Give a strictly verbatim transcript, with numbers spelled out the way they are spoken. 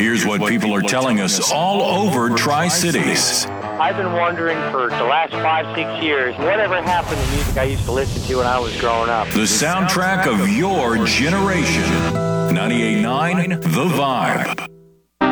Here's what people are telling us all over Tri-Cities. I've been wondering for the last five, six years, whatever happened to music I used to listen to when I was growing up. The soundtrack of your generation. ninety-eight point nine The Vibe.